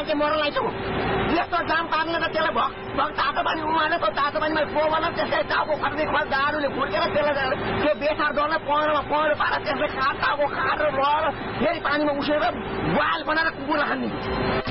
के मर्न लाग्छौ यस्तो जाम पार्ने त त्यसलाई भग तातो पानी उमालेर त्यो तातो पानीमा पोबल त्यसलाई टाउको खर्ने दारूले फुर्केर त्यसलाई त्यो बेसार गर्न पँडो पारेर त्यसलाई टाउको खाएर फेरि पानीमा उसेर बोइल बनाएर कुकुरलाई खाने